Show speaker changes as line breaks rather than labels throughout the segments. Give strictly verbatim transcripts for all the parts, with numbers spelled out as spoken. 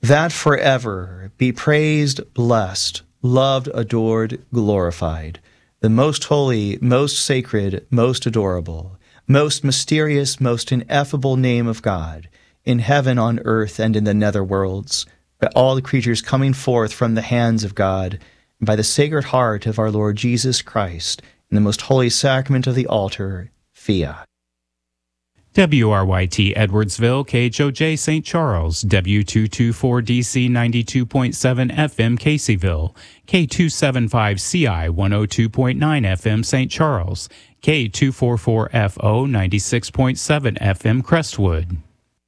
that forever be praised, blessed, loved, adored, glorified, the most holy, most sacred, most adorable, most mysterious, most ineffable name of God, in heaven, on earth, and in the nether worlds, by all the creatures coming forth from the hands of God, and by the Sacred Heart of our Lord Jesus Christ, in the most holy sacrament of the altar, fiat.
W R Y T Edwardsville, K H O J Saint Charles, W two twenty-four D C ninety-two point seven F M Caseyville, K two seventy-five C I one oh two point nine F M Saint Charles, K two forty-four F O ninety-six point seven F M Crestwood.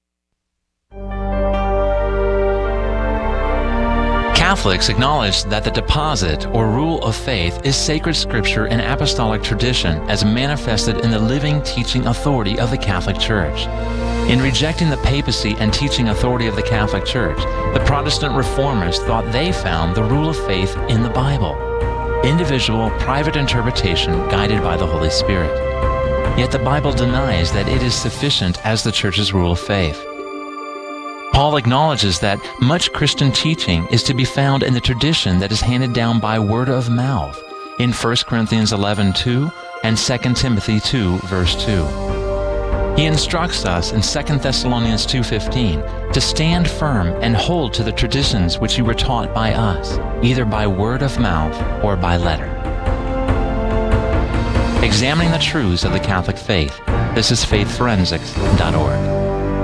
Catholics acknowledge that the deposit or rule of faith is sacred scripture and apostolic tradition as manifested in the living teaching authority of the Catholic Church. In rejecting the papacy and teaching authority of the Catholic Church, the Protestant reformers thought they found the rule of faith in the Bible, individual, private interpretation guided by the Holy Spirit. Yet the Bible denies that it is sufficient as the Church's rule of faith. Paul acknowledges that much Christian teaching is to be found in the tradition that is handed down by word of mouth in First Corinthians eleven two and Second Timothy two, verse two. He instructs us in Second Thessalonians two fifteen to stand firm and hold to the traditions which you were taught by us, either by word of mouth or by letter. Examining the truths of the Catholic faith, this is faith forensics dot org.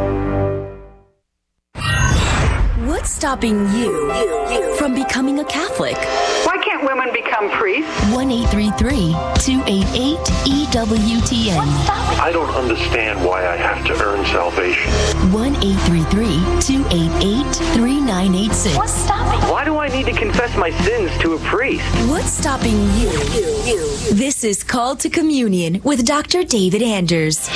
What's stopping you, you, you from becoming a Catholic?
Why can't women become priests?
one eight three three, two eight eight, E W T N.
I don't understand why I have to earn salvation.
one eight three three, two eight eight, three nine eight six.
What's stopping?
Why do I need to confess my sins to a priest?
What's stopping you? you, you. This is Called to Communion with Doctor David Anders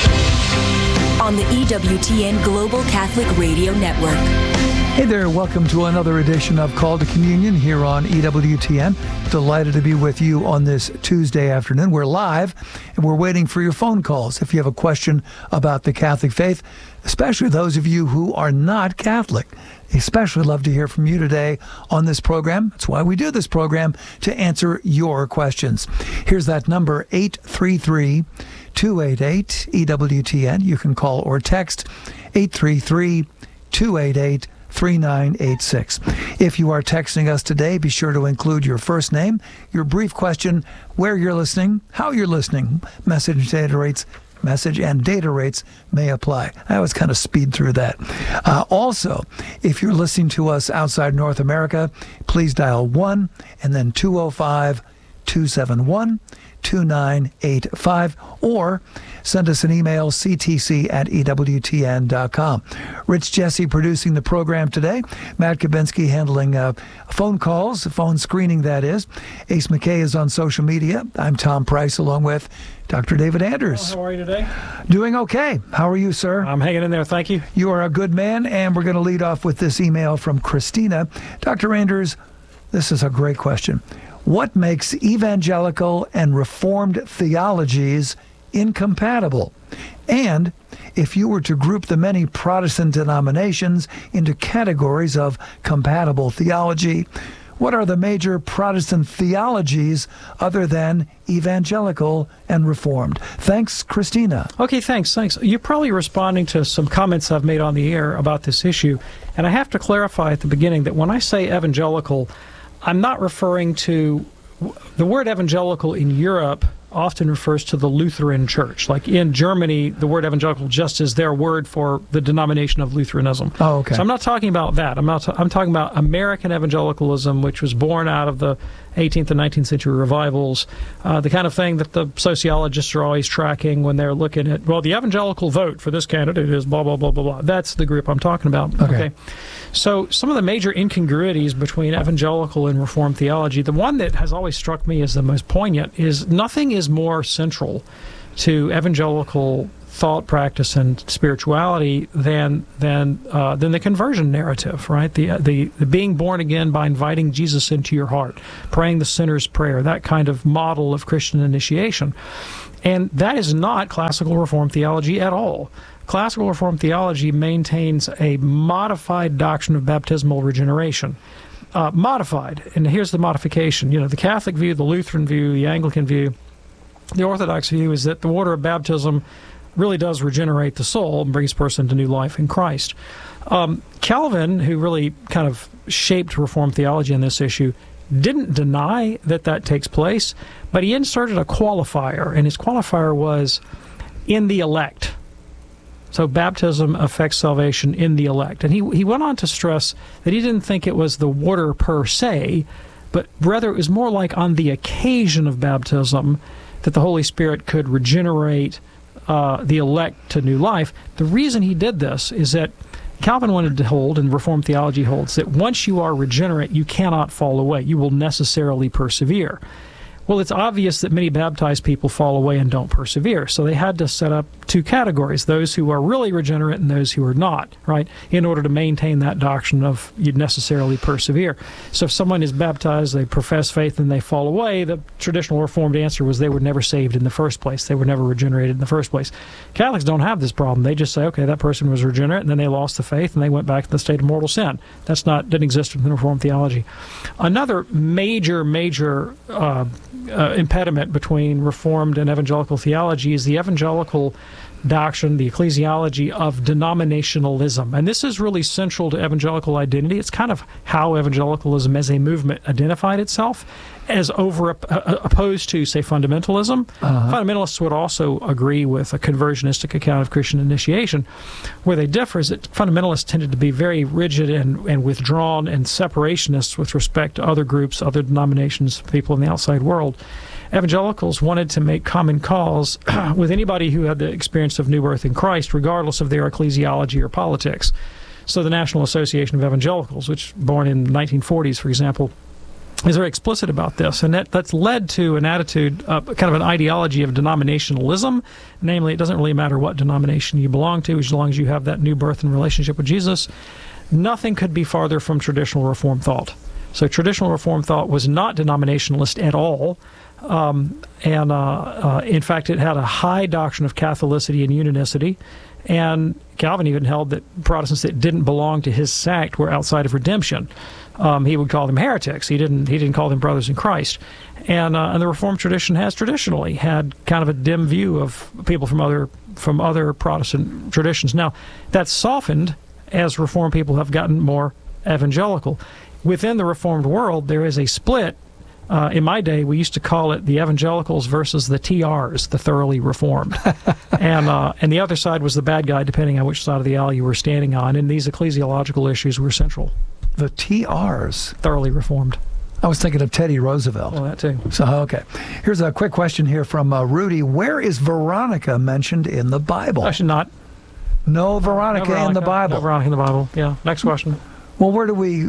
on the E W T N Global Catholic Radio Network.
Hey there, welcome to another edition of Call to Communion here on E W T N. Delighted to be with you on this Tuesday afternoon. We're live, and we're waiting for your phone calls if you have a question about the Catholic faith, especially those of you who are not Catholic. Especially love to hear from you today on this program. That's why we do this program, to answer your questions. Here's that number, eight three three, two eight eight, E W T N. You can call or text eight three three, two eight eight, three nine eight six. If you are texting us today, be sure to include your first name, your brief question, where you're listening, how you're listening. Message data rates, message and data rates may apply. I always kind of speed through that. Uh, also, if you're listening to us outside North America, please dial one and then two oh five, two seven one, two nine eight five, or send us an email, c t c at e w t n dot com. Rich Jesse producing the program today. Matt Kabinski handling uh, phone calls, phone screening, that is. Ace McKay is on social media. I'm Tom Price, along with Doctor David Anders.
Well, how are you today?
Doing okay. How are you, sir?
I'm hanging in there, thank you.
You are a good man, and we're going to lead off with this email from Christina. Doctor Anders, this is a great question. What makes evangelical and Reformed theologies incompatible? And if you were to group the many Protestant denominations into categories of compatible theology, what are the major Protestant theologies other than evangelical and Reformed? Thanks, Christina.
Okay, thanks, thanks. You're probably responding to some comments I've made on the air about this issue. And I have to clarify at the beginning that when I say evangelical, I'm not referring to the word evangelical in Europe often refers to the Lutheran Church. Like in Germany, the word evangelical just is their word for the denomination of Lutheranism.
Oh, okay.
So I'm not talking about that. I'm not. I'm talking about American evangelicalism, which was born out of the eighteenth and nineteenth century revivals, uh, the kind of thing that the sociologists are always tracking when they're looking at, well, the evangelical vote for this candidate is blah, blah, blah, blah, blah. That's the group I'm talking about.
Okay.
okay. So some of the major incongruities between evangelical and Reformed theology, the one that has always struck me as the most poignant is nothing is more central to evangelical thought, practice, and spirituality than than uh, than the conversion narrative, right? The, the the being born again by inviting Jesus into your heart, praying the sinner's prayer, that kind of model of Christian initiation. And that is not classical Reformed theology at all. classical Reformed theology maintains a modified doctrine of baptismal regeneration. Uh, modified, and here's the modification. You know, the Catholic view, the Lutheran view, the Anglican view, the Orthodox view is that the water of baptism really does regenerate the soul and brings a person to new life in Christ. Um, Calvin, who really kind of shaped Reformed theology on this issue, didn't deny that that takes place, but he inserted a qualifier, and his qualifier was in the elect. So baptism affects salvation in the elect. And he he went on to stress that he didn't think it was the water per se, but rather it was more like on the occasion of baptism that the Holy Spirit could regenerate uh, the elect to new life. The reason he did this is that Calvin wanted to hold, and Reformed theology holds, that once you are regenerate, you cannot fall away. You will necessarily persevere. Well, it's obvious that many baptized people fall away and don't persevere. So they had to set up two categories, those who are really regenerate and those who are not, right, in order to maintain that doctrine of you'd necessarily persevere. So if someone is baptized, they profess faith, and they fall away, the traditional Reformed answer was they were never saved in the first place. They were never regenerated in the first place. Catholics don't have this problem. They just say, okay, that person was regenerate, and then they lost the faith, and they went back to the state of mortal sin. That's not, didn't exist within Reformed theology. Another major, major uh, Uh, impediment between Reformed and evangelical theology is the evangelical doctrine, the ecclesiology of denominationalism. And this is really central to evangelical identity. It's kind of how evangelicalism as a movement identified itself, as over uh, opposed to, say, fundamentalism. Uh-huh. Fundamentalists would also agree with a conversionistic account of Christian initiation. Where they differ is that fundamentalists tended to be very rigid and, and withdrawn and separationists with respect to other groups, other denominations, people in the outside world. Evangelicals wanted to make common cause with anybody who had the experience of new birth in Christ, regardless of their ecclesiology or politics. So the National Association of Evangelicals, which born in the nineteen forties, for example, is very explicit about this, and that, that's led to an attitude, uh, kind of an ideology of denominationalism. Namely, it doesn't really matter what denomination you belong to, as long as you have that new birth and relationship with Jesus. Nothing could be farther from traditional Reformed thought. So traditional Reformed thought was not denominationalist at all, um, and uh, uh, in fact, it had a high doctrine of Catholicity and unicity. And Calvin even held that Protestants that didn't belong to his sect were outside of redemption. Um, he would call them heretics. He didn't. He didn't call them brothers in Christ. And uh, and the Reformed tradition has traditionally had kind of a dim view of people from other from other Protestant traditions. Now, that's softened as Reformed people have gotten more evangelical. Within the Reformed world, there is a split. Uh, in my day, we used to call it the evangelicals versus the T Rs, the thoroughly Reformed. and uh, and the other side was the bad guy, depending on which side of the aisle you were standing on. And these ecclesiological issues were central.
The T Rs?
Thoroughly Reformed.
I was thinking of Teddy Roosevelt.
Well, that too.
So, okay. Here's a quick question here from uh, Rudy. Where is Veronica mentioned in the Bible?
I should not.
No Veronica, no Veronica in the Bible.
No Veronica in the Bible. Yeah. Next question.
Well, where do we...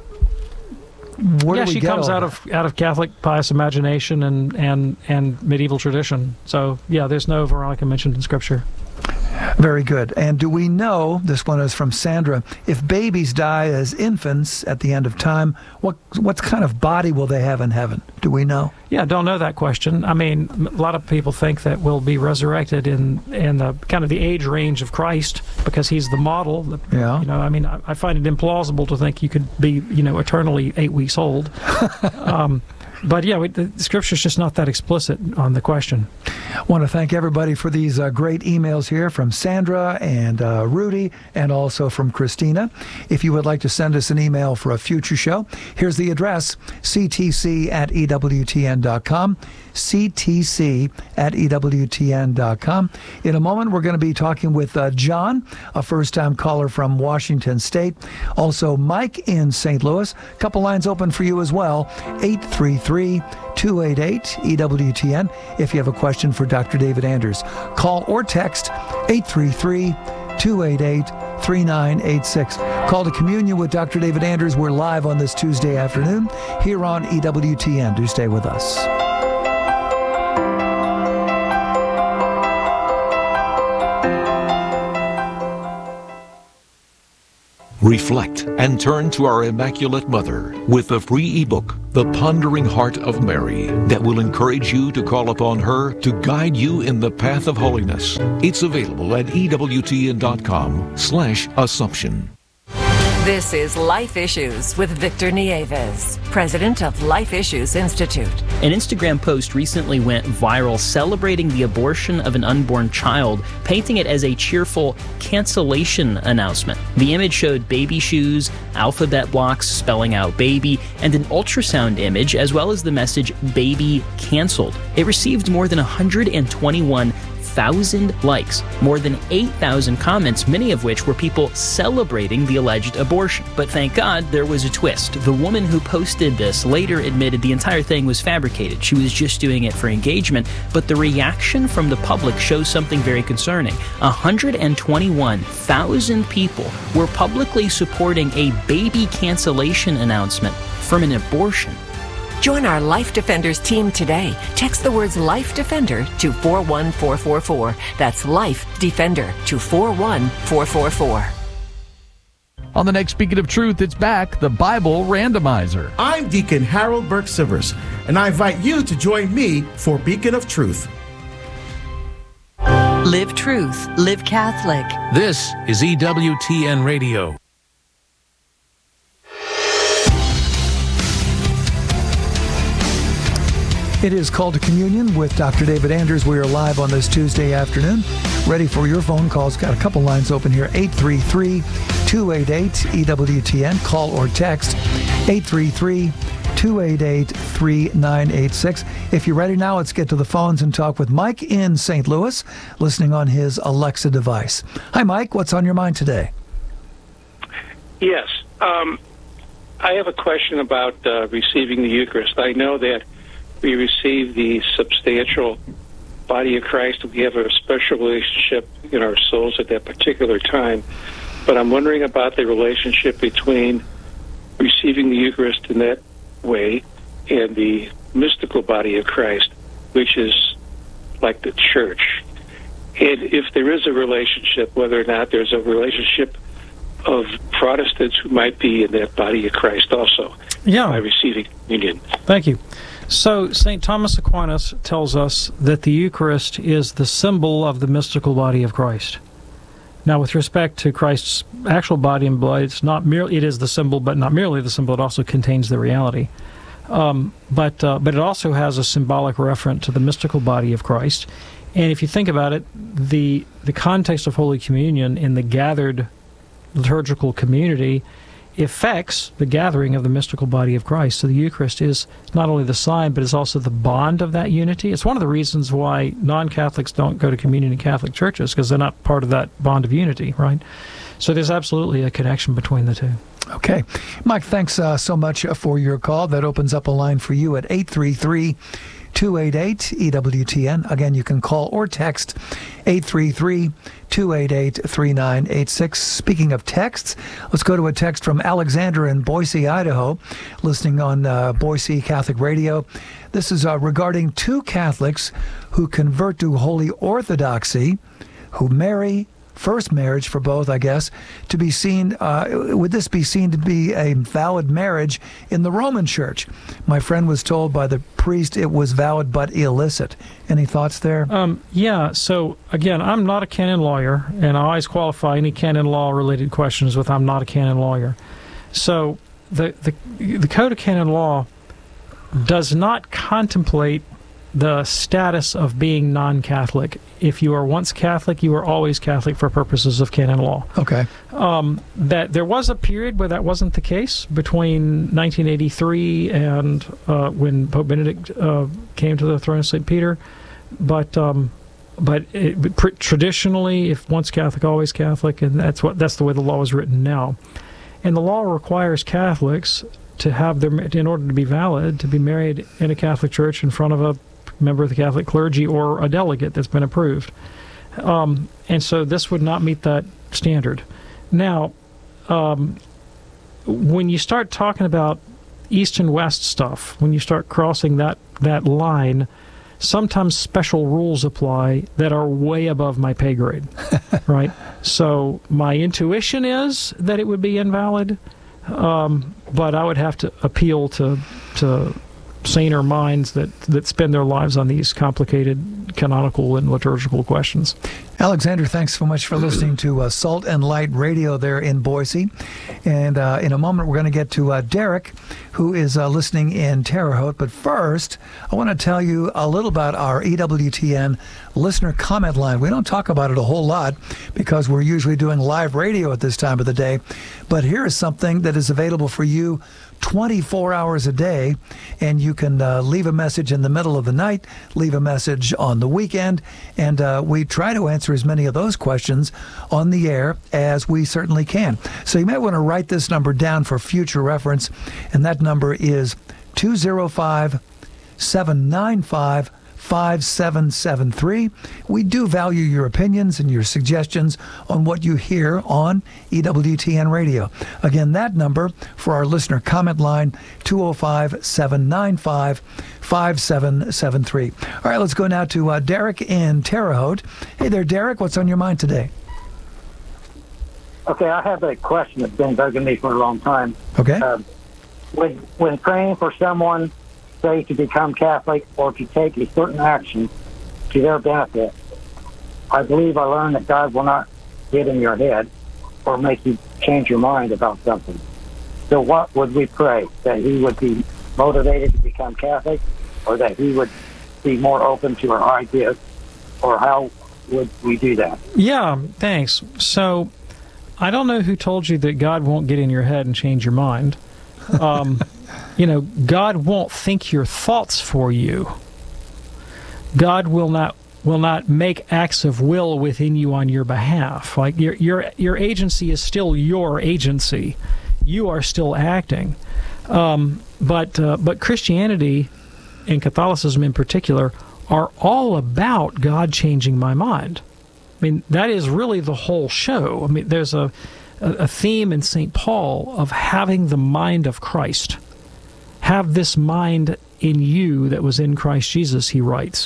Where
yeah,
do we
she
get
comes out
that?
of out of Catholic pious imagination and, and, and medieval tradition. So, yeah, there's no Veronica mentioned in Scripture.
Very good. And do we know, this one is from Sandra, if babies die as infants at the end of time, what what kind of body will they have in heaven? Do we know?
Yeah, don't know that question. I mean, a lot of people think that we'll be resurrected in, in the kind of the age range of Christ because he's the model.
Yeah.
You know, I mean, I, I find it implausible to think you could be, you know, eternally eight weeks old. um, But, yeah, we, the Scripture's just not that explicit on the question.
I want to thank everybody for these uh, great emails here from Sandra and uh, Rudy and also from Christina. If you would like to send us an email for a future show, here's the address, c t c at e w t n dot com, c t c at e w t n dot com. In a moment, we're going to be talking with uh, John, a first-time caller from Washington State. Also, Mike in Saint Louis. A couple lines open for you as well, eight three three, two eight eight, E W T N, if you have a question for Doctor David Anders. Call or text eight three three, two eight eight, three nine eight six. Call to Communion with Doctor David Anders. We're live on this Tuesday afternoon here on E W T N. Do stay with us.
Reflect and turn to our Immaculate Mother with the free ebook, The Pondering Heart of Mary, that will encourage you to call upon her to guide you in the path of holiness. It's available at ewtn.com slash assumption.
This is Life Issues with Victor Nieves, president of Life Issues Institute.
An Instagram post recently went viral celebrating the abortion of an unborn child, painting it as a cheerful cancellation announcement. The image showed baby shoes, alphabet blocks spelling out baby, and an ultrasound image, as well as the message baby canceled. It received more than one hundred twenty-one thousand likes, more than eight thousand comments, many of which were people celebrating the alleged abortion. But thank God there was a twist. The woman who posted this later admitted the entire thing was fabricated. She was just doing it for engagement, but the reaction from the public shows something very concerning. one hundred twenty-one thousand people were publicly supporting a baby cancellation announcement from an abortion.
Join our Life Defenders team today. Text the words Life Defender to four one four four four. That's Life Defender to four one four four four.
On the next Beacon of Truth, it's back, the Bible Randomizer.
I'm Deacon Harold Burke Sivers, and I invite you to join me for Beacon of Truth.
Live truth, live Catholic.
This is E W T N Radio.
It is Call to Communion with Doctor David Anders. We are live on this Tuesday afternoon, ready for your phone calls. Got a couple lines open here, eight three three, two eight eight, E W T N. Call or text eight three three, two eight eight, three nine eight six. If you're ready now, let's get to the phones and talk with Mike in Saint Louis, listening on his Alexa device. Hi, Mike. What's on your mind today?
Yes. Um, I have a question about uh, receiving the Eucharist. I know that we receive the substantial body of Christ. We have a special relationship in our souls at that particular time. But I'm wondering about the relationship between receiving the Eucharist in that way and the mystical body of Christ, which is like the church. And if there is a relationship, whether or not there's a relationship of Protestants who might be in that body of Christ also
yeah.
by receiving communion.
Thank you. So Saint Thomas Aquinas tells us that the Eucharist is the symbol of the mystical body of Christ. Now, with respect to Christ's actual body and blood, it's not merely it is the symbol, but not merely the symbol. It also contains the reality. Um, but uh, but it also has a symbolic reference to the mystical body of Christ. And if you think about it, the the context of Holy Communion in the gathered liturgical community affects the gathering of the mystical body of Christ. So the Eucharist is not only the sign, but it's also the bond of that unity. It's one of the reasons why non-Catholics don't go to communion in Catholic churches, because they're not part of that bond of unity, right? So there's absolutely a connection between the two.
Okay. Mike, thanks uh, so much for your call. That opens up a line for you at eight three three, two eight eight, E W T N. Again, you can call or text eight three three, two eight eight, three nine eight six. Speaking of texts, let's go to a text from Alexander in Boise, Idaho, listening on uh, Boise Catholic Radio. This is uh, regarding two Catholics who convert to Holy Orthodoxy, who marry, first marriage for both, I guess, to be seen, uh, would this be seen to be a valid marriage in the Roman Church? My friend was told by the priest it was valid but illicit. Any thoughts there?
Um, yeah, so again, I'm not a canon lawyer, and I always qualify any canon law-related questions with I'm not a canon lawyer. So the, the, the Code of Canon Law does not contemplate the status of being non-Catholic. If you are once Catholic, you are always Catholic for purposes of canon law.
Okay.
Um, that there was a period where that wasn't the case between nineteen eighty-three and uh, when Pope Benedict uh, came to the throne of Saint Peter, but um, but it, pr- traditionally, if once Catholic, always Catholic, and that's what that's the way the law is written now. And the law requires Catholics to have their, in order to be valid, to be married in a Catholic church in front of a member of the Catholic clergy or a delegate that's been approved. Um, and so this would not meet that standard. Now, um, when you start talking about East and West stuff, when you start crossing that, that line, sometimes special rules apply that are way above my pay grade, right? So my intuition is that it would be invalid, um, but I would have to appeal to to saner minds that, that spend their lives on these complicated canonical and liturgical questions.
Alexander, thanks so much for listening to uh, Salt and Light Radio there in Boise. And uh, in a moment, we're going to get to uh, Derek, who is uh, listening in Terre Haute. But first, I want to tell you a little about our E W T N listener comment line. We don't talk about it a whole lot because we're usually doing live radio at this time of the day. But here is something that is available for you twenty-four hours a day, and you can uh, leave a message in the middle of the night, leave a message on the weekend, and uh, we try to answer as many of those questions on the air as we certainly can. So you might want to write this number down for future reference, and that number is two oh five, seven nine five, five seven seven three. We do value your opinions and your suggestions on what you hear on E W T N Radio. Again, that number for our listener comment line, two oh five, seven nine five, five seven seven three. All right, let's go now to uh, Derek in Terre Haute. Hey there, Derek. What's on your mind today?
Okay, I have a question that's been bugging me for a long time.
Okay.
Uh, when, when praying for someone, say, to become Catholic or to take a certain action to their benefit, I believe I learned that God will not get in your head or make you change your mind about something. So what would we pray? That he would be motivated to become Catholic, or that he would be more open to our ideas, or how would we do that?
Yeah, thanks. So I don't know who told you that God won't get in your head and change your mind. Um You know, God won't think your thoughts for you. God will not will not make acts of will within you on your behalf. Like your your your agency is still your agency. You are still acting. Um, but uh, but Christianity and Catholicism in particular are all about God changing my mind. I mean, that is really the whole show. I mean, there's a a theme in Saint Paul of having the mind of Christ. Have this mind in you that was in Christ Jesus, he writes.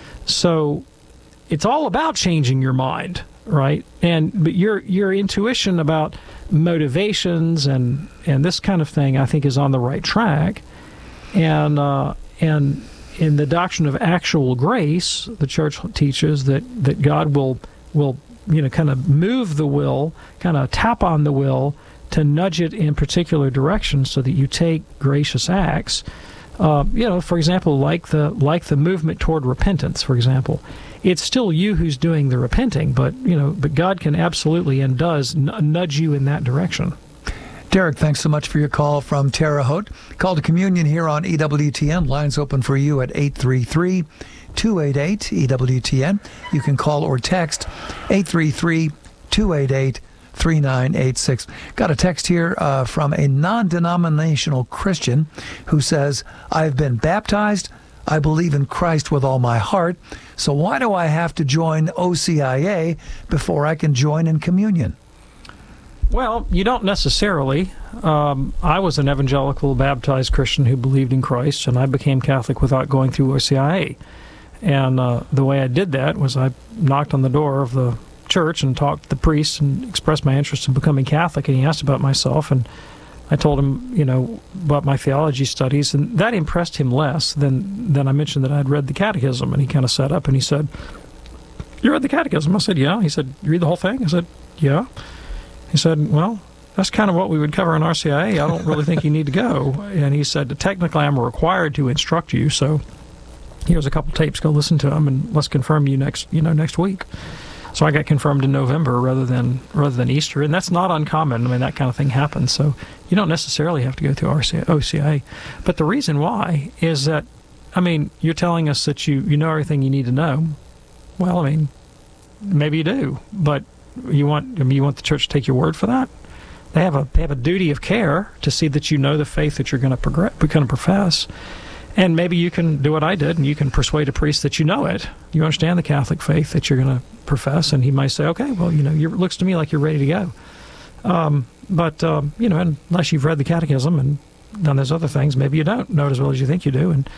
So it's all about changing your mind, right? And but your your intuition about motivations and and this kind of thing, I think, is on the right track. And uh, and in the doctrine of actual grace, the Church teaches that that God will will you know kind of move the will, kind of tap on the will, to nudge it in particular directions so that you take gracious acts. Uh, you know, for example, like the like the movement toward repentance, for example. It's still you who's doing the repenting, but you know, but God can absolutely and does n- nudge you in that direction.
Derek, thanks so much for your call from Terre Haute. Call to communion here on E W T N. Lines open for you at eight three three, two eight eight, E W T N. You can call or text eight three three, two eight eight, three nine eight six. Got a text here uh, from a non-denominational Christian who says, I've been baptized. I believe in Christ with all my heart. So why do I have to join O C I A before I can join in communion?
Well, you don't necessarily. Um, I was an evangelical baptized Christian who believed in Christ, and I became Catholic without going through O C I A. And uh, the way I did that was I knocked on the door of the church and talked to the priest and expressed my interest in becoming Catholic, and he asked about myself, and I told him, you know, about my theology studies, and that impressed him less than, than I mentioned that I'd read the catechism, and he kind of sat up and he said, you read the catechism? I said, yeah. He said, you read the whole thing? I said, yeah. He said, well, that's kind of what we would cover in R C I A. I don't really think you need to go. And he said, technically I'm required to instruct you, so here's a couple tapes, go listen to them, and let's confirm you next, you know, next week. So I got confirmed in November rather than rather than Easter, and that's not uncommon. I mean, that kind of thing happens. So you don't necessarily have to go through O C I A. But the reason why is that, I mean, you're telling us that you, you know everything you need to know. Well, I mean, maybe you do, but you want I mean, you want the church to take your word for that? They have a they have a duty of care to see that you know the faith that you're going to progress, going to profess. And maybe you can do what I did, and you can persuade a priest that you know it. You understand the Catholic faith that you're going to profess, and he might say, okay, well, you know, it looks to me like you're ready to go. Um, but, um, you know, unless you've read the catechism and done those other things, maybe you don't know it as well as you think you do. And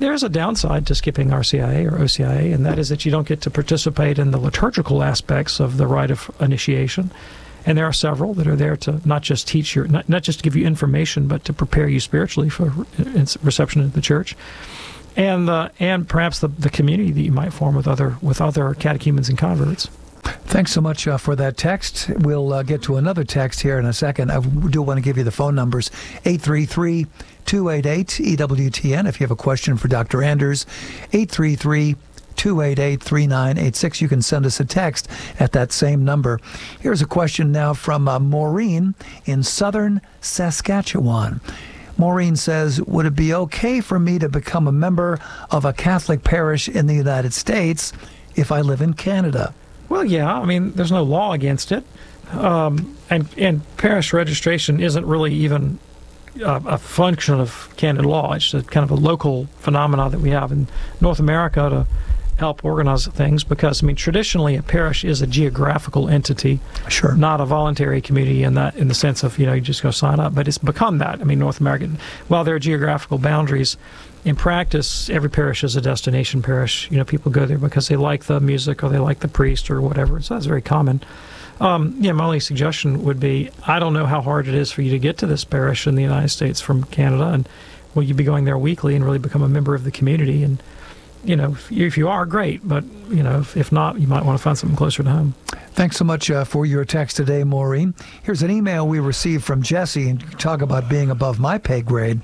there's a downside to skipping R C I A or O C I A, and that is that you don't get to participate in the liturgical aspects of the rite of initiation. And there are several that are there to not just teach your, not, not just to give you information, but to prepare you spiritually for reception into the church, and uh, and perhaps the, the community that you might form with other with other catechumens and converts.
Thanks so much uh, for that text. We'll uh, get to another text here in a second. I do want to give you the phone numbers, eight three three, two eight eight, E W T N. If you have a question for Doctor Anders, eight three three, two eight eight, three nine eight six. You can send us a text at that same number. Here's a question now from uh, Maureen in southern Saskatchewan. Maureen says, would it be okay for me to become a member of a Catholic parish in the United States if I live in Canada?
Well, yeah. I mean, there's no law against it. Um, and, and parish registration isn't really even a, a function of canon law. It's a kind of a local phenomena that we have in North America to help organize things, because I mean traditionally a parish is a geographical entity,
sure,
not a voluntary community in that in the sense of, you know, you just go sign up, but it's become that. I mean, North American, while there are geographical boundaries, in practice every parish is a destination parish. You know, people go there because they like the music or they like the priest or whatever, so that's very common. Um, yeah, my only suggestion would be, I don't know how hard it is for you to get to this parish in the United States from Canada, and will you be going there weekly and really become a member of the community? And you know, if you, if you are, great, but, you know, if, if not, you might want to find something closer to home.
Thanks so much uh, for your text today, Maureen. Here's an email we received from Jesse, and you talk about being above my pay grade.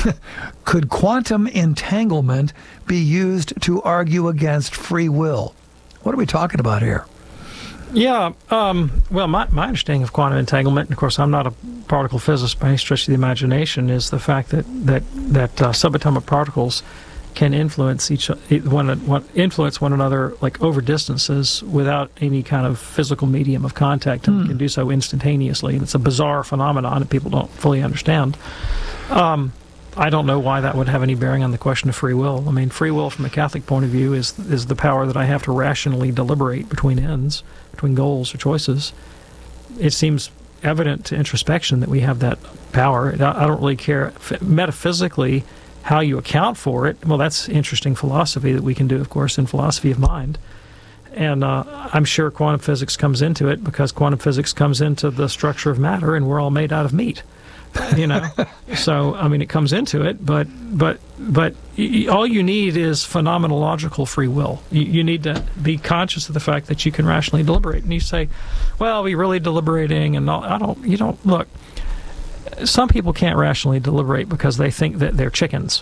Could quantum entanglement be used to argue against free will? What are we talking about here?
Yeah, um, well, my, my understanding of quantum entanglement, and of course I'm not a particle physicist by any stretch of the imagination, is the fact that, that, that uh, subatomic particles can influence each one, one influence one another like over distances without any kind of physical medium of contact, and mm. can do so instantaneously. And it's a bizarre phenomenon that people don't fully understand. Um, I don't know why that would have any bearing on the question of free will. I mean, free will from a Catholic point of view is is the power that I have to rationally deliberate between ends, between goals or choices. It seems evident to introspection that we have that power. I don't really care metaphysically how you account for it. Well, that's interesting philosophy that we can do, of course, in philosophy of mind. And uh, I'm sure quantum physics comes into it, because quantum physics comes into the structure of matter, and we're all made out of meat. You know, so I mean, it comes into it, but but but y- all you need is phenomenological free will. You, you need to be conscious of the fact that you can rationally deliberate. And you say, "Well, we really deliberating," and all, I don't. You don't look. Some people can't rationally deliberate because they think that they're chickens,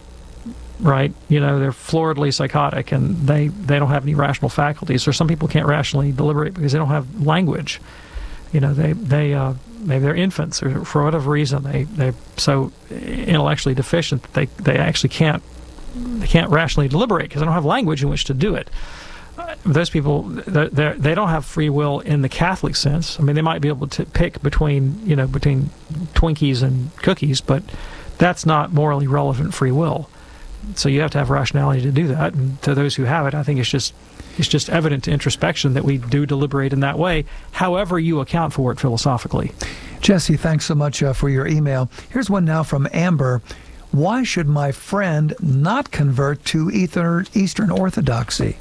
right? You know, they're floridly psychotic and they, they don't have any rational faculties. Or some people can't rationally deliberate because they don't have language. You know, they they uh, maybe they're infants, or for whatever reason they they're so intellectually deficient that they they actually can't they can't rationally deliberate because they don't have language in which to do it. Those people, they they don't have free will in the Catholic sense. I mean, they might be able to pick between, you know, between Twinkies and cookies, but that's not morally relevant free will. So you have to have rationality to do that. And to those who have it, I think it's just it's just evident to introspection that we do deliberate in that way, however you account for it philosophically.
Jesse, thanks so much uh, for your email. Here's one now from Amber. Why should my friend not convert to Eastern Orthodoxy?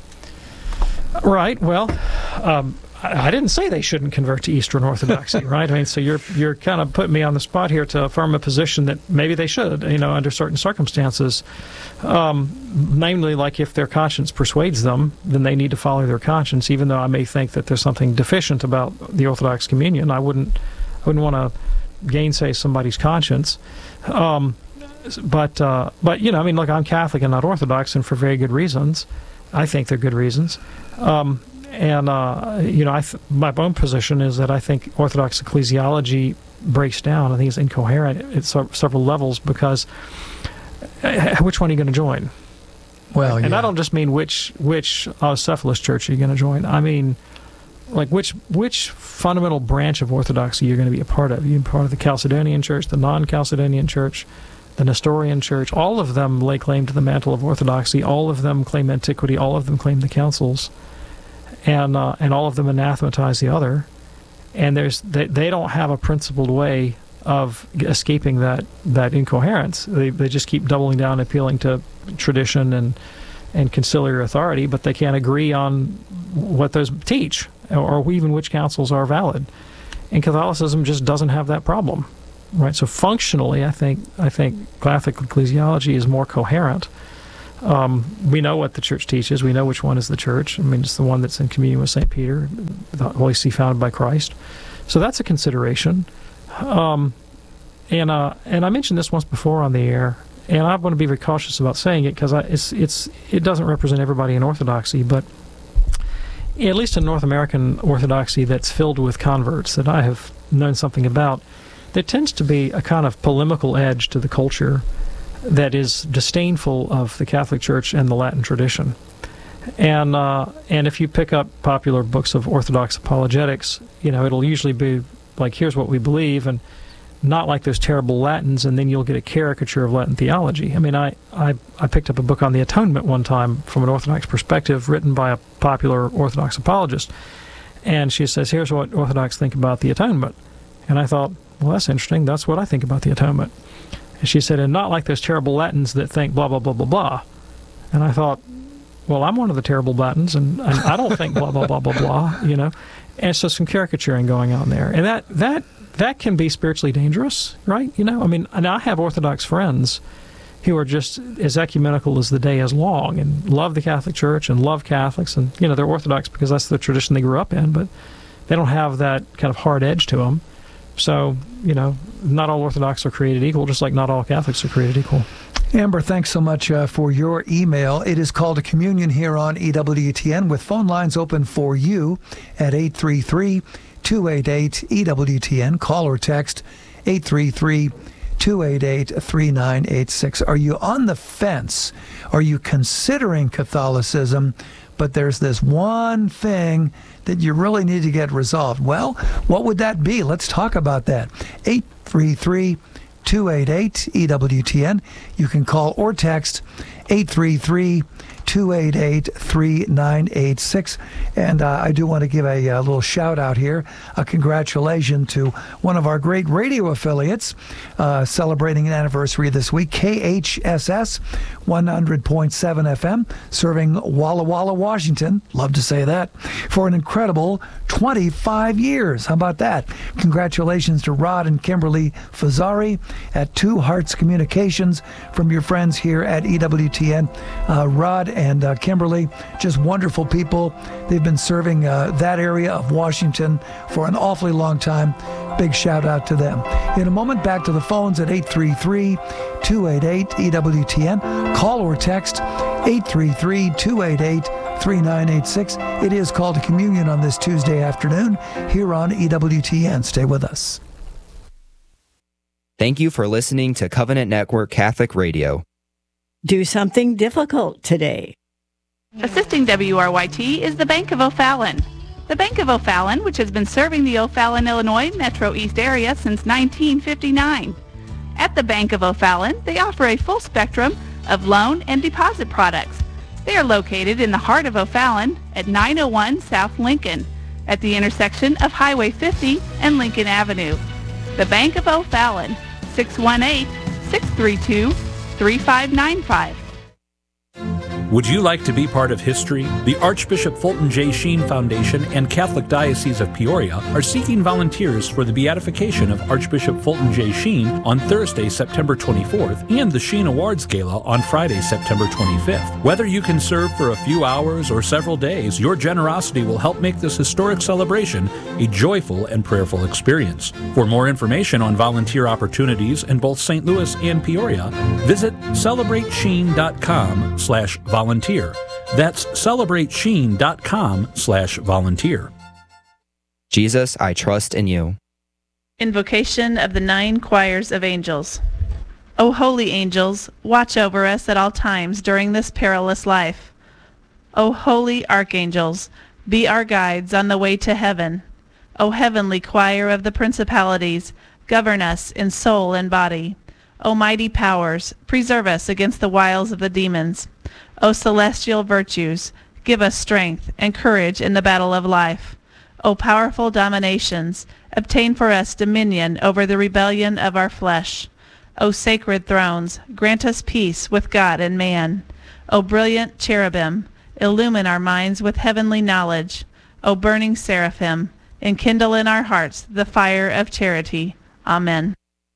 Right. Well, um, I, I didn't say they shouldn't convert to Eastern Orthodoxy, right? I mean, so you're you're kind of putting me on the spot here to affirm a position that maybe they should, you know, under certain circumstances. Um, namely, like if their conscience persuades them, then they need to follow their conscience, even though I may think that there's something deficient about the Orthodox communion. I wouldn't, I wouldn't want to gainsay somebody's conscience. Um, but, uh, but you know, I mean, look, I'm Catholic and not Orthodox, and for very good reasons. I think they're good reasons. Um, and, uh, you know, I th- my own position is that I think Orthodox ecclesiology breaks down. I think it's incoherent at so- several levels because uh, which one are you going to join?
Well,
And
yeah.
I don't just mean which which autocephalous church are you going to join. I mean, like, which which fundamental branch of Orthodoxy you're going to be a part of. You're part of the Chalcedonian Church, the non-Chalcedonian Church, the Nestorian Church. All of them lay claim to the mantle of Orthodoxy. All of them claim antiquity. All of them claim the councils. And uh, and all of them anathematize the other. And there's they, they don't have a principled way of escaping that, that incoherence. They they just keep doubling down, appealing to tradition and and conciliar authority, but they can't agree on what those teach, or even which councils are valid. And Catholicism just doesn't have that problem, right? So functionally, I think I think Catholic ecclesiology is more coherent. Um, we know what the Church teaches. We know which one is the Church. I mean, it's the one that's in communion with Saint Peter, the Holy See founded by Christ. So that's a consideration. Um, and uh, and I mentioned this once before on the air, and I want to be very cautious about saying it because it's it's it doesn't represent everybody in Orthodoxy, but at least in North American Orthodoxy that's filled with converts that I have known something about, there tends to be a kind of polemical edge to the culture that is disdainful of the Catholic Church and the Latin tradition. And uh, and if you pick up popular books of Orthodox apologetics, you know, it'll usually be like, here's what we believe, and not like those terrible Latins, and then you'll get a caricature of Latin theology. I mean, I, I, I picked up a book on the Atonement one time from an Orthodox perspective written by a popular Orthodox apologist, and she says, here's what Orthodox think about the Atonement. And I thought, well, that's interesting. That's what I think about the Atonement. And she said, and not like those terrible Latins that think blah, blah, blah, blah, blah. And I thought, well, I'm one of the terrible Latins, and, and I don't think blah, blah, blah, blah, blah, you know. And so some caricaturing going on there. And that that that can be spiritually dangerous, right? You know, I mean, and I have Orthodox friends who are just as ecumenical as the day is long and love the Catholic Church and love Catholics. And, you know, they're Orthodox because that's the tradition they grew up in, but they don't have that kind of hard edge to them. So, you know, not all Orthodox are created equal, just like not all Catholics are created equal.
Amber, thanks so much uh, for your email. It is Called to Communion here on E W T N with phone lines open for you at eight three three, two eight eight, E W T N. Call or text eight three three, two eight eight, three nine eight six. Are you on the fence? Are you considering Catholicism, but there's this one thing that you really need to get resolved? Well, what would that be? Let's talk about that. eight three three, two eight eight, E W T N. You can call or text eight three three, two eight eight, three nine eight six. And uh, I do want to give a, a little shout out here, a congratulations to one of our great radio affiliates uh, celebrating an anniversary this week, K H S S one hundred point seven F M, serving Walla Walla, Washington. Love to say that. For an incredible twenty-five years. How about that? Congratulations to Rod and Kimberly Fazzari at Two Hearts Communications from your friends here at E W T N. Uh, Rod and uh, Kimberly, just wonderful people. They've been serving uh, that area of Washington for an awfully long time. Big shout out to them. In a moment, back to the phones at eight three three, two eight eight, E W T N. Call or text eight three three, two eight eight, three nine eight six. It is Called to Communion on this Tuesday afternoon here on E W T N. Stay with us.
Thank you for listening to Covenant Network Catholic Radio.
Do something difficult today.
Assisting W R Y T is the Bank of O'Fallon. The Bank of O'Fallon, which has been serving the O'Fallon, Illinois Metro East area since nineteen fifty-nine. At the Bank of O'Fallon, they offer a full spectrum of loan and deposit products. They are located in the heart of O'Fallon at nine oh one South Lincoln, at the intersection of Highway fifty and Lincoln Avenue. The Bank of O'Fallon, six one eight, six three two, three five nine five.
Would you like to be part of history? The Archbishop Fulton J. Sheen Foundation and Catholic Diocese of Peoria are seeking volunteers for the beatification of Archbishop Fulton J. Sheen on Thursday, September twenty-fourth, and the Sheen Awards Gala on Friday, September twenty-fifth. Whether you can serve for a few hours or several days, your generosity will help make this historic celebration a joyful and prayerful experience. For more information on volunteer opportunities in both Saint Louis and Peoria, visit celebrate sheen dot com slash volunteer. Volunteer. That's celebrate sheen dot com slash volunteer.
Jesus, I trust in you.
Invocation of the Nine Choirs of Angels. O holy angels, watch over us at all times during this perilous life. O holy archangels, be our guides on the way to heaven. O heavenly choir of the principalities, govern us in soul and body. O mighty powers, preserve us against the wiles of the demons. O celestial virtues, give us strength and courage in the battle of life. O powerful dominations, obtain for us dominion over the rebellion of our flesh. O sacred thrones, grant us peace with God and man. O brilliant cherubim, illumine our minds with heavenly knowledge. O burning seraphim, enkindle in our hearts the fire of charity. Amen.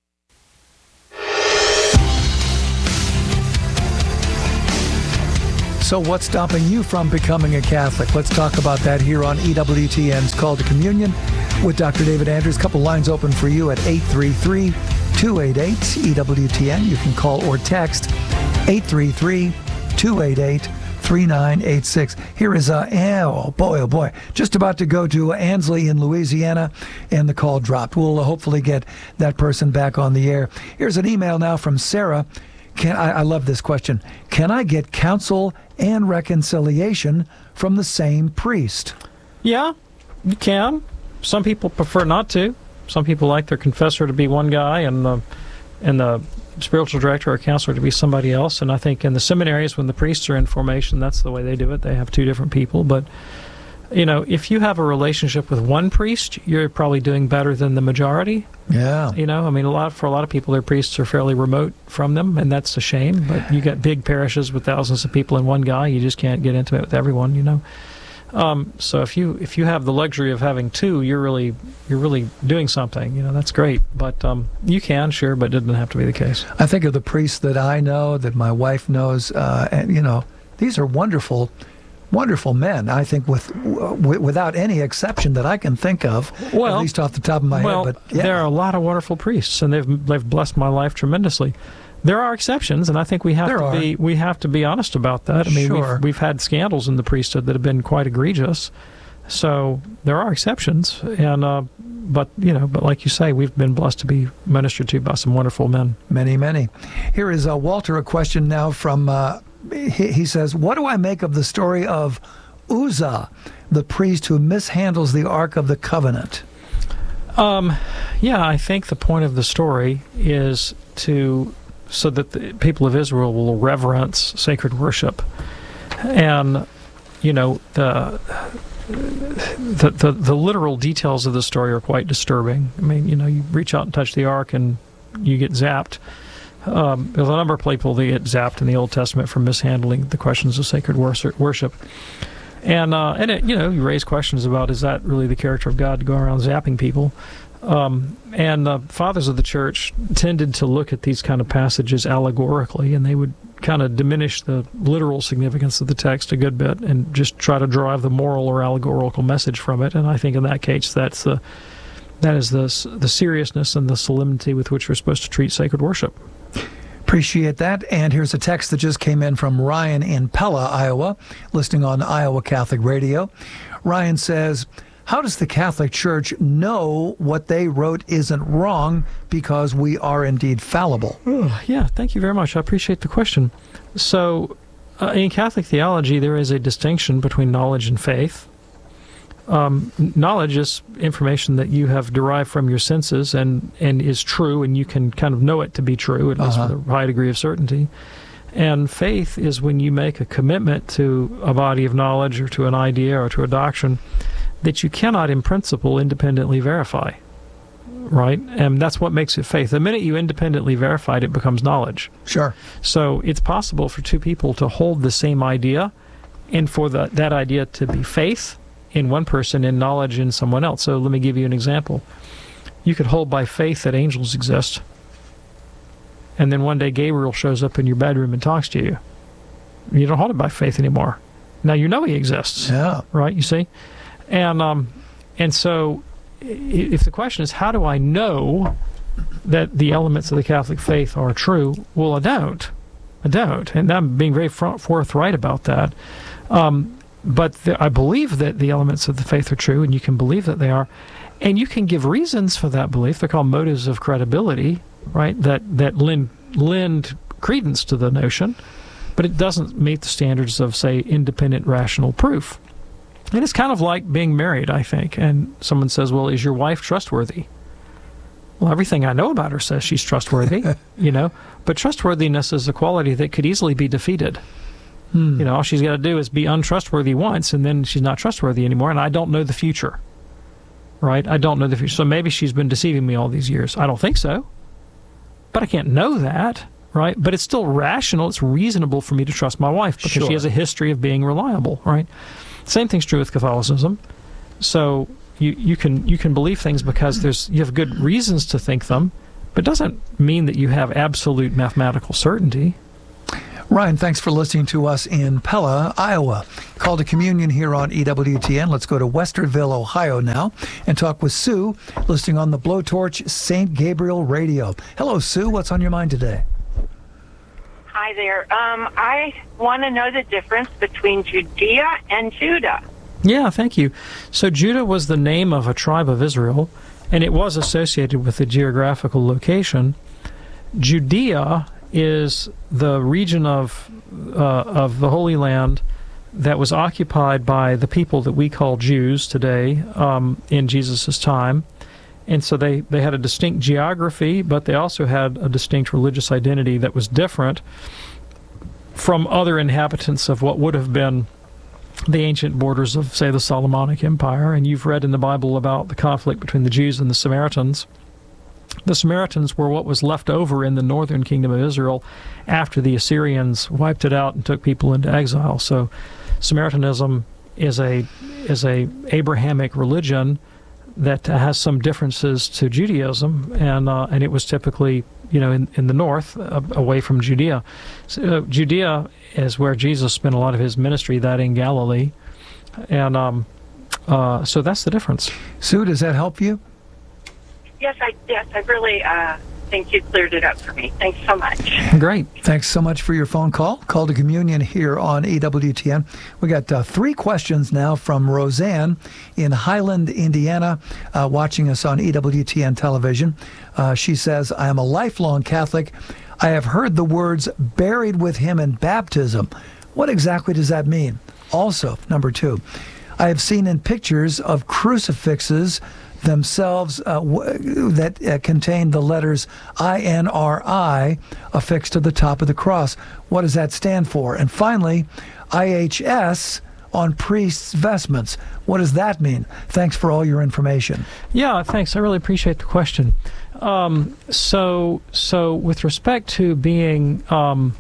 So what's stopping you from becoming a Catholic? Let's talk about that here on E W T N's Call to Communion with Doctor David Anders. A couple lines open for you at eight three three, two eight eight, E W T N. You can call or text eight three three, two eight eight, three nine eight six. Here is, uh, oh boy, oh boy, just about to go to Ansley in Louisiana, and the call dropped. We'll uh, hopefully get that person back on the air. Here's an email now from Sarah. Can I, I love this question. Can I get counsel and reconciliation from the same priest?
Yeah, you can. Some people prefer not to. Some people like their confessor to be one guy and the and the spiritual director or counselor to be somebody else. And I think in the seminaries, when the priests are in formation, that's the way they do it. They have two different people. But, you know, if you have a relationship with one priest, you're probably doing better than the majority.
Yeah.
You know, I mean, a lot for a lot of people, their priests are fairly remote from them, and that's a shame. But you got big parishes with thousands of people in one guy. You just can't get intimate with everyone, you know. Um, so if you if you have the luxury of having two, you're really you're really doing something. You know, that's great. But um, you can, sure, but it doesn't have to be the case.
I think of the priests that I know, that my wife knows, uh, and you know, these are wonderful, wonderful men. I think with w- without any exception that I can think of,
well,
at least off the top of my
well,
head. But yeah.
There are a lot of wonderful priests, and they've they've blessed my life tremendously. There are exceptions, and I think we have
there
to
are.
be we have to be honest about that. I mean,
sure.
we've, we've had scandals in the priesthood that have been quite egregious, so there are exceptions. And uh, but you know, but like you say, we've been blessed to be ministered to by some wonderful men.
Many, many. Here is uh, Walter. A question now from uh, he, he says, "What do I make of the story of Uzzah, the priest who mishandles the Ark of the Covenant?"
Um, yeah, I think the point of the story is to so that the people of Israel will reverence sacred worship. And, you know, the, the the the literal details of the story are quite disturbing. I mean, you know, you reach out and touch the ark and you get zapped. Um, there's a number of people that get zapped in the Old Testament for mishandling the questions of sacred worship. And, uh, and it, you know, you raise questions about, is that really the character of God to go around zapping people? Um, and the fathers of the church tended to look at these kind of passages allegorically, and they would kind of diminish the literal significance of the text a good bit and just try to derive the moral or allegorical message from it. And I think in that case, that's the that is the the seriousness and the solemnity with which we're supposed to treat sacred worship.
Appreciate that. And here's a text that just came in from Ryan in Pella, Iowa, listening on Iowa Catholic Radio. Ryan says, "How does the Catholic Church know what they wrote isn't wrong because we are indeed fallible?"
Oh, yeah, thank you very much. I appreciate the question. So, uh, in Catholic theology, there is a distinction between knowledge and faith. Um, knowledge is information that you have derived from your senses and, and is true, and you can kind of know it to be true, at least
Uh-huh.
with a high degree of certainty. And faith is when you make a commitment to a body of knowledge or to an idea or to a doctrine that you cannot, in principle, independently verify, right? And that's what makes it faith. The minute you independently verify it, it becomes knowledge.
Sure.
So it's possible for two people to hold the same idea and for the, that idea to be faith in one person and knowledge in someone else. So let me give you an example. You could hold by faith that angels exist, and then one day Gabriel shows up in your bedroom and talks to you. You don't hold it by faith anymore. Now you know he exists.
Yeah.
Right, you see? And um, and so if the question is, how do I know that the elements of the Catholic faith are true? Well, I don't. I don't. And I'm being very forthright about that. Um, but the, I believe that the elements of the faith are true, and you can believe that they are. And you can give reasons for that belief. They're called motives of credibility, right, that, that lend, lend credence to the notion, but it doesn't meet the standards of, say, independent rational proof. And it's kind of like being married, I think. And someone says, well, is your wife trustworthy? Well, everything I know about her says she's trustworthy, you know. But trustworthiness is a quality that could easily be defeated. Hmm. You know, all she's got to do is be untrustworthy once, and then she's not trustworthy anymore, and I don't know the future. right? I don't know the future. So maybe she's been deceiving me all these years. I don't think so. But I can't know that, right? But it's still rational. It's reasonable for me to trust my wife because
Sure.
she has a history of being reliable, right? Same thing's true with Catholicism. So you, you can you can believe things because there's you have good reasons to think them, but it doesn't mean that you have absolute mathematical certainty.
Ryan, thanks for listening to us in Pella, Iowa. Call to Communion here on E W T N. Let's go to Westerville, Ohio now and talk with Sue, listening on the Blowtorch Saint Gabriel Radio. Hello, Sue. What's on your mind today?
Hi there. Um, I want to know the difference between Judea and Judah.
Yeah, thank you. So Judah was the name of a tribe of Israel, and it was associated with a geographical location. Judea is the region of uh, of the Holy Land that was occupied by the people that we call Jews today um, in Jesus' time. And so they, they had a distinct geography, but they also had a distinct religious identity that was different from other inhabitants of what would have been the ancient borders of, say, the Solomonic Empire. And you've read in the Bible about the conflict between the Jews and the Samaritans. The Samaritans were what was left over in the northern kingdom of Israel after the Assyrians wiped it out and took people into exile. So Samaritanism is a is a Abrahamic religion that has some differences to Judaism, and uh, and it was typically, you know, in, in the north, uh, away from Judea. So, uh, Judea is where Jesus spent a lot of his ministry, that in Galilee, and um, uh, so that's the difference.
Sue, does that help you?
Yes, I yes, I really uh, think you cleared it up for me. Thanks so much.
Great.
Thanks so much for your phone call. Call to Communion here on E W T N. We got uh, three questions now from Roseanne in Highland, Indiana, uh, watching us on E W T N television. Uh, she says, I am a lifelong Catholic. I have heard the words buried with him in baptism. What exactly does that mean? Also, number two, I have seen in pictures of crucifixes themselves uh, w- that uh, contain the letters I N R I affixed to the top of the cross. What does that stand for? And finally, I H S on priests' vestments. What does that mean? Thanks for all your information.
Yeah, thanks. I really appreciate the question. Um, so, so with respect to being um,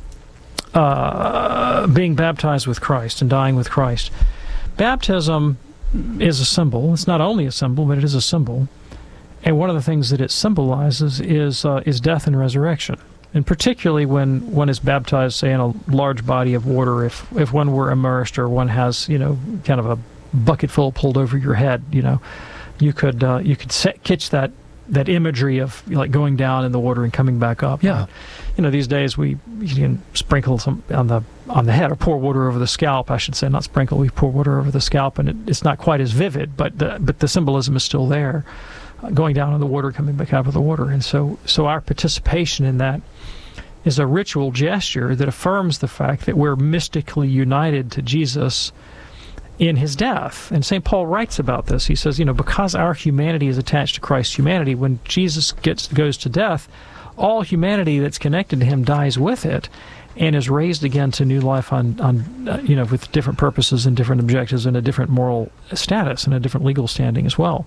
uh, being baptized with Christ and dying with Christ, baptism is a symbol. It's not only a symbol, but it is a symbol. And one of the things that it symbolizes is uh, is death and resurrection. And particularly when one is baptized, say, in a large body of water, if if one were immersed or one has, you know, kind of a bucket full pulled over your head, you know, you could uh, you could set, catch that that imagery of like going down in the water and coming back up.
Yeah.
And, you know, these days we you can sprinkle some on the on the head or pour water over the scalp, I should say, not sprinkle. We pour water over the scalp, and it, it's not quite as vivid, but the but the symbolism is still there, uh, going down in the water, coming back out of the water, and so so our participation in that is a ritual gesture that affirms the fact that we're mystically united to Jesus in his death. And Saint Paul writes about this. He says, you know, because our humanity is attached to Christ's humanity, when Jesus gets goes to death, all humanity that's connected to him dies with it and is raised again to new life on, on uh, you know, with different purposes and different objectives and a different moral status and a different legal standing as well.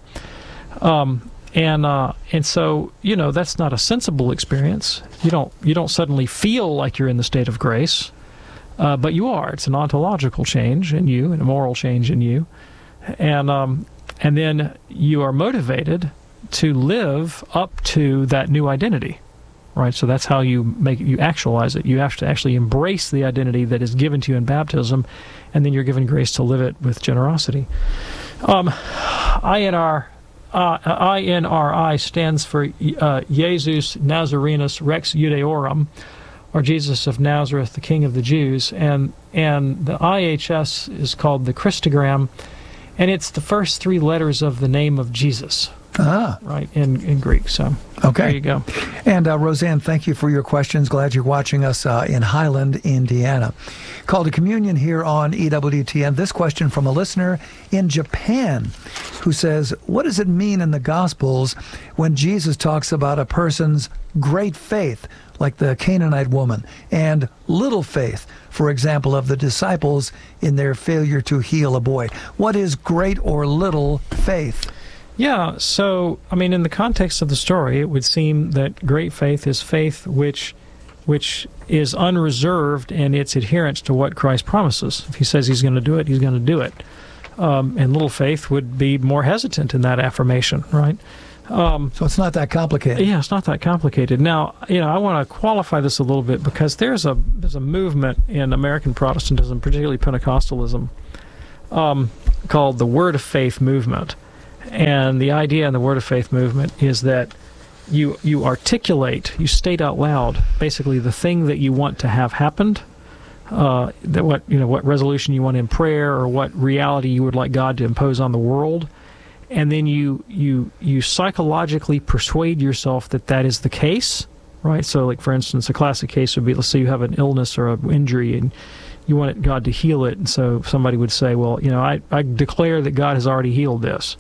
Um, and uh, and so, you know, that's not a sensible experience. You don't you don't suddenly feel like you're in the state of grace, uh, but you are. It's an ontological change in you and a moral change in you, and um, and then you are motivated to live up to that new identity. Right, so that's how you make you actualize it. You have to actually embrace the identity that is given to you in baptism, and then you're given grace to live it with generosity. Um, I N R, uh, I N R I stands for uh, Jesus Nazarenus Rex Judaeorum, or Jesus of Nazareth, the King of the Jews, and and the I H S is called the Christogram, and it's the first three letters of the name of Jesus.
Ah.
Right, in, in Greek. So
okay.
There you go.
And uh, Roseanne, thank you for your questions. Glad you're watching us uh, in Highland, Indiana. Call to Communion here on E W T N. This question from a listener in Japan who says, what does it mean in the Gospels when Jesus talks about a person's great faith, like the Canaanite woman, and little faith, for example, of the disciples in their failure to heal a boy? What is great or little faith?
Yeah, so, I mean, in the context of the story, it would seem that great faith is faith which which is unreserved in its adherence to what Christ promises. If he says he's going to do it, he's going to do it. Um, and little faith would be more hesitant in that affirmation, right? Um,
so it's not that complicated.
Yeah, it's not that complicated. Now, you know, I want to qualify this a little bit because there's a there's a movement in American Protestantism, particularly Pentecostalism, um, called the Word of Faith movement. And the idea in the Word of Faith movement is that you you articulate, you state out loud, basically the thing that you want to have happened, uh, that what you know what resolution you want in prayer, or what reality you would like God to impose on the world, and then you you you psychologically persuade yourself that that is the case, right? So, like for instance, a classic case would be, let's say you have an illness or an injury, and you want God to heal it, and so somebody would say, well, you know, I, I declare that God has already healed this.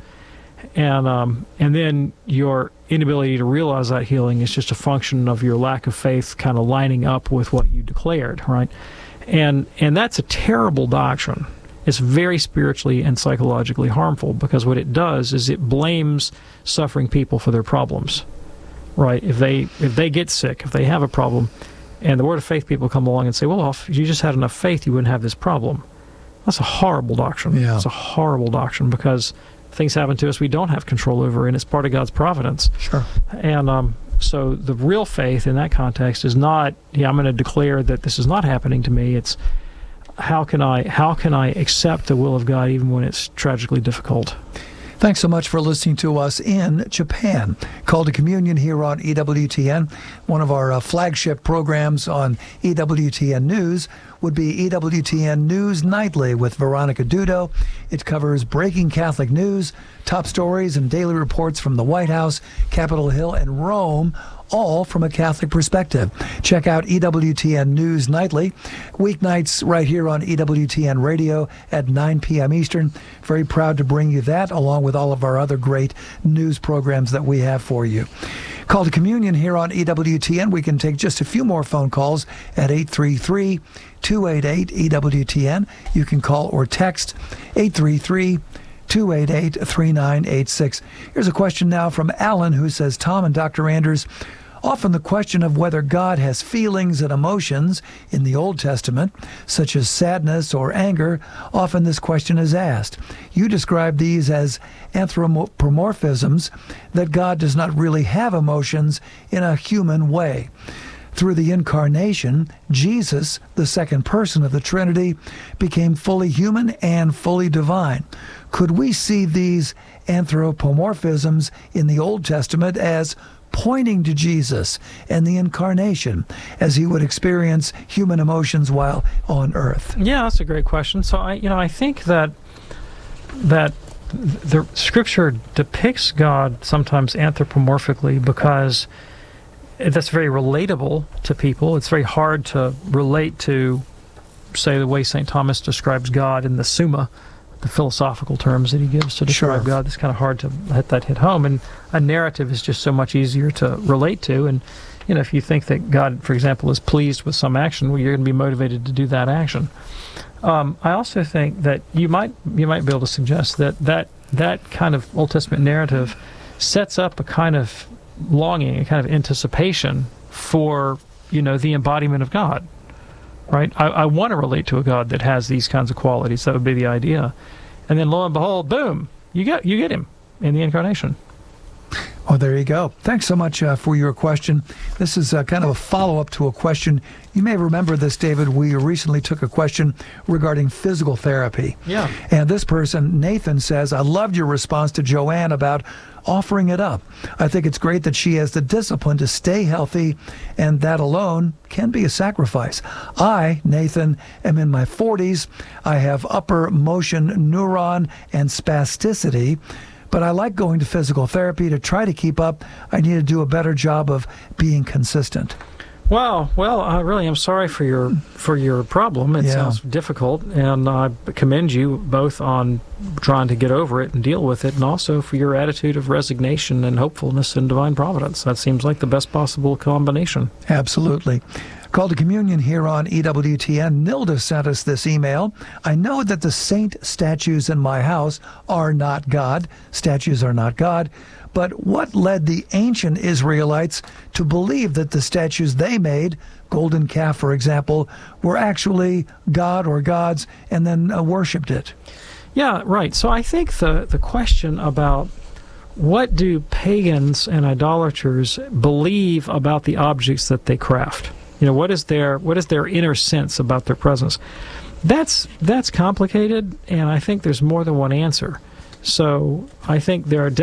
And um, and then your inability to realize that healing is just a function of your lack of faith kind of lining up with what you declared, right? And and that's a terrible doctrine. It's very spiritually and psychologically harmful, because what it does is it blames suffering people for their problems, right? If they if they get sick, if they have a problem, and the Word of Faith people come along and say, well, if you just had enough faith, you wouldn't have this problem. That's a horrible doctrine.
Yeah.
It's a horrible doctrine, because things happen to us we don't have control over, and it's part of God's providence.
Sure.
And um, so the real faith in that context is not, yeah, I'm going to declare that this is not happening to me. It's how can I how can I accept the will of God even when it's tragically difficult.
Thanks so much for listening to us in Japan. Call to Communion here on E W T N. One of our uh, flagship programs on E W T N News would be E W T N News Nightly with Veronica Dudo. It covers breaking Catholic news, top stories, and daily reports from the White House, Capitol Hill, and Rome, all from a Catholic perspective. Check out E W T N News Nightly, weeknights right here on E W T N Radio at nine p.m. Eastern. Very proud to bring you that, along with all of our other great news programs that we have for you. Call to Communion here on E W T N. We can take just a few more phone calls at eight three three, two eight eight, E W T N. You can call or text eight three three, two eight eight, three nine eight six. Here's a question now from Alan, who says, Tom and Doctor Anders, often the question of whether God has feelings and emotions in the Old Testament, such as sadness or anger, often this question is asked. You describe these as anthropomorphisms, that God does not really have emotions in a human way. Through the incarnation, Jesus, the second person of the Trinity, became fully human and fully divine. Could we see these anthropomorphisms in the Old Testament as pointing to Jesus and the incarnation, as he would experience human emotions while on earth?
Yeah, that's a great question. So I, you know, I think that that the Scripture depicts God sometimes anthropomorphically because that's very relatable to people. It's very hard to relate to, say, the way Saint Thomas describes God in the Summa, the philosophical terms that he gives to describe
Sure.
God. It's kind of hard to let that hit home, and a narrative is just so much easier to relate to. And you know, if you think that God, for example, is pleased with some action, well, you're going to be motivated to do that action. Um, I also think that you might you might be able to suggest that that that kind of Old Testament narrative sets up a kind of longing, a kind of anticipation for, you know, the embodiment of God. Right? I, I want to relate to a God that has these kinds of qualities. That would be the idea. And then lo and behold, boom, you get you get him in the incarnation.
Oh, there you go. Thanks so much uh, for your question. This is uh, kind of a follow-up to a question. You may remember this, David. We recently took a question regarding physical therapy.
Yeah.
And this person, Nathan, says, I loved your response to Joanne about offering it up. I think it's great that she has the discipline to stay healthy, and that alone can be a sacrifice. I, Nathan, am in my forties. I have upper motion neuron and spasticity, but I like going to physical therapy to try to keep up. I need to do a better job of being consistent.
Wow. Well, I really am sorry for your for your problem. It
Yeah.
sounds difficult, and I commend you both on trying to get over it and deal with it, and also for your attitude of resignation and hopefulness in divine providence. That seems like the best possible combination.
Absolutely. Call to Communion here on E W T N. Nilda sent us this email. I know that the saint statues in my house are not God. Statues are not God. But what led the ancient Israelites to believe that the statues they made, golden calf, for example, were actually God or gods, and then uh, worshipped it?
Yeah, right. So I think the, the question about what do pagans and idolaters believe about the objects that they craft? You know, what is their what is their inner sense about their presence? That's that's complicated, and I think there's more than one answer. So I think there are